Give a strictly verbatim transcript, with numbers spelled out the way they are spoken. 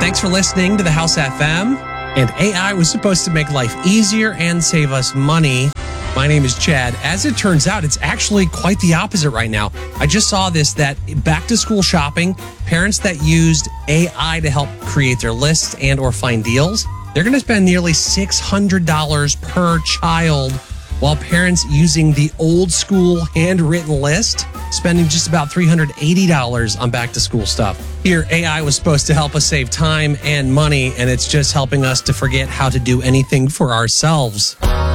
Thanks for listening to the House F M. And A I was supposed to make life easier and save us money. My name is Chad. As it turns out, it's actually quite the opposite right now. I just saw this, that back to school shopping, parents that used A I to help create their lists and or find deals, they're going to spend nearly six hundred dollars per child, while parents using the old school handwritten list, spending just about three hundred eighty dollars on back to school stuff. Here, A I was supposed to help us save time and money, and it's just helping us to forget how to do anything for ourselves.